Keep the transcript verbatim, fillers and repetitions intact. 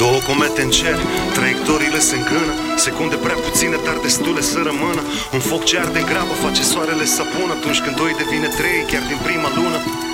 Două comete în cer, traiectoriile se îngrână, secunde prea puține, dar destule să rămână. Un foc ce arde în grabă face soarele să apună, atunci când doi devine trei chiar din prima lună.